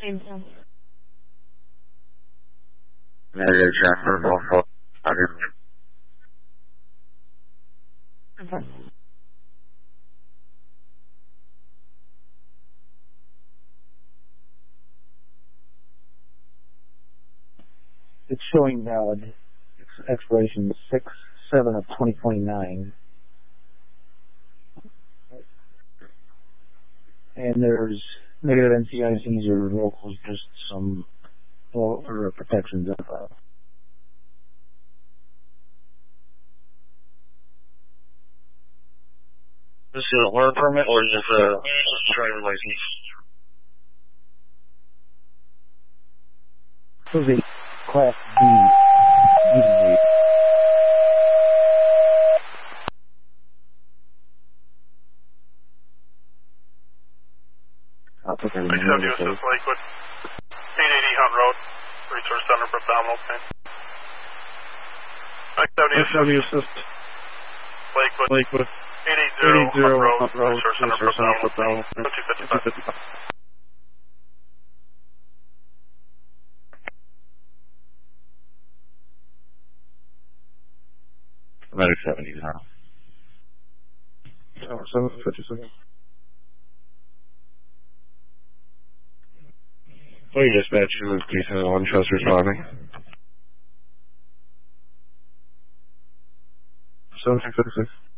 same time. Negative transfer, Norfolk. Okay. It's showing valid. Expiration 6/7 of 2029. And there's negative NCICs or locals, just some or protections in file. This is a learn permit or just a driver license? This is a Class B evenly. I'll put that in the XW assist Lakewood. 880 Hunt Road. Resource Center for abdominal pain. XW assist Lakewood. 880 Hunt Road. Resource Center for abdominal pain. 255. Medic 70 now. 756. Well, you dispatch to Jason 1 trust responding. 7656.